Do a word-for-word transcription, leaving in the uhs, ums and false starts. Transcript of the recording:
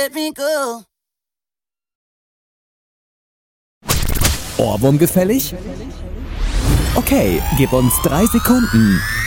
Let me go. Ohrwurm gefällig? Okay, gib uns drei Sekunden.